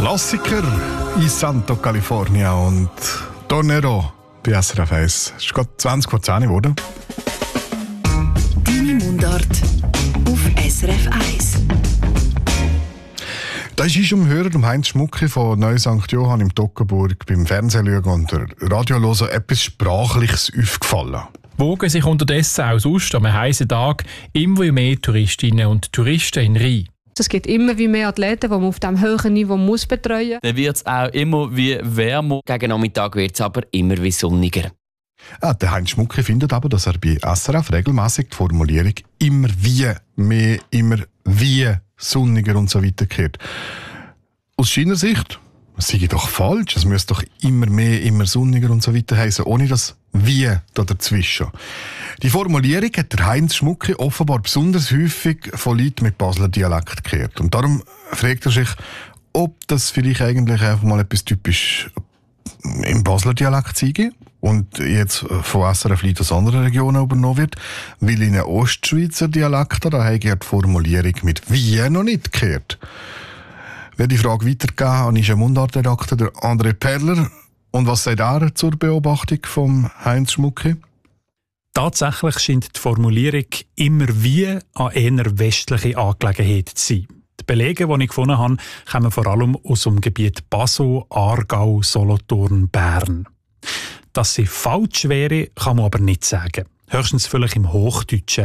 Klassiker in Santo California und Tornero bei SRF 1. Es ist gerade 20 vor 10 geworden. Deine Mundart auf SRF 1. Da ist uns Hörer, Heinz Schmucki von Neu St. Johann im Toggenburg beim Fernsehen und Radio hören etwas Sprachliches aufgefallen. Wogen sich unterdessen auch sonst am heißen Tag immer mehr Touristinnen und Touristen in Rhein. Es gibt immer wie mehr Athleten, die man auf diesem hohen Niveau betreuen muss. Dann wird es auch immer wie wärmer. Gegen Nachmittag wird es aber immer wie sonniger. Der Heinz Schmucki findet aber, dass er bei SRF regelmäßig die Formulierung «immer wie mehr, immer wie sonniger» und so weiter kehrt. Aus seiner Sicht, das sei doch falsch, es müsste doch «immer mehr, immer sonniger» und so weiter heißen, ohne das «wie» da dazwischen. Die Formulierung hat der Heinz Schmucki offenbar besonders häufig von Leuten mit Basler Dialekt gehört. Und darum fragt er sich, ob das vielleicht eigentlich einfach mal etwas typisch im Basler Dialekt sei und jetzt von SRF Leuten aus anderen Regionen übernommen wird, weil in einem Ostschweizer Dialekt da habe ich die Formulierung mit «wie» noch nicht gehört. Wer die Frage weitergegeben hat, ist ein Mundartredakteur, der André Perler. Und was sagt er zur Beobachtung von Heinz Schmucki? Tatsächlich scheint die Formulierung «immer wie» an eher westliche Angelegenheit zu sein. Die Belege, die ich gefunden habe, kommen vor allem aus dem Gebiet Basel, Aargau, Solothurn, Bern. Dass sie falsch wäre, kann man aber nicht sagen. Höchstens vielleicht im Hochdeutschen.